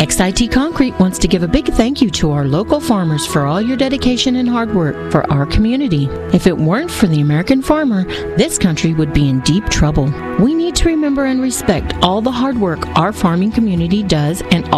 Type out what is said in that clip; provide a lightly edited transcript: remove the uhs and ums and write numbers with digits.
XIT Concrete wants to give a big thank you to our local farmers for all your dedication and hard work for our community. If it weren't for the American farmer, this country would be in deep trouble. We need to remember and respect all the hard work our farming community does and